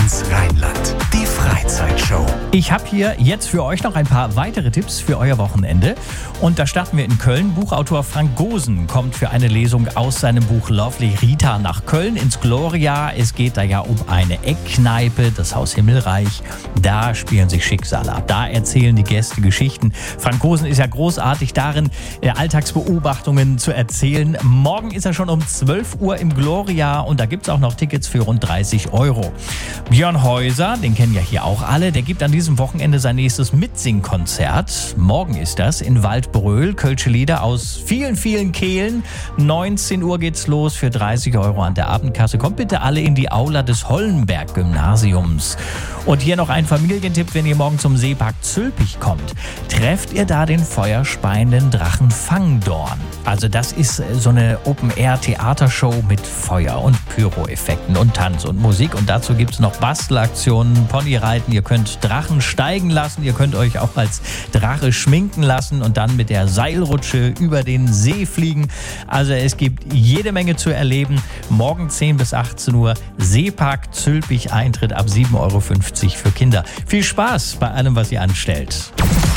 1 Rheinland. Die Freizeitshow. Ich habe hier jetzt für euch noch ein paar weitere Tipps für euer Wochenende. Und da starten wir in Köln. Buchautor Frank Gosen kommt für eine Lesung aus seinem Buch Lovely Rita nach Köln ins Gloria. Es geht da ja um eine Eckkneipe, das Haus Himmelreich. Da spielen sich Schicksale ab. Da erzählen die Gäste Geschichten. Frank Gosen ist ja großartig darin, Alltagsbeobachtungen zu erzählen. Morgen ist er schon um 12 Uhr im Gloria und da gibt es auch noch Tickets für rund 30 €. Björn Häuser, den kennen ja hier auch alle, der gibt an diesem Wochenende sein nächstes Mitsingkonzert. Morgen ist das in Waldbröl. Kölsche Lieder aus vielen, vielen Kehlen. 19 Uhr geht's los für 30 € an der Abendkasse. Kommt bitte alle in die Aula des Hollenberg-Gymnasiums. Und hier noch ein Familientipp, wenn ihr morgen zum Seepark Zülpich kommt. Trefft ihr da den feuerspeienden Drachen Fangdorn. Also das ist so eine Open-Air-Theatershow mit Feuer und Pyro-Effekten und Tanz und Musik. Und dazu gibt es noch Bastelaktionen, Ponyreiten. Ihr könnt Drachen steigen lassen. Ihr könnt euch auch als Drache schminken lassen und dann mit der Seilrutsche über den See fliegen. Also es gibt jede Menge zu erleben. Morgen 10 bis 18 Uhr Seepark Zülpich, Eintritt ab 7,50 € für Kinder. Viel Spaß bei allem, was ihr anstellt.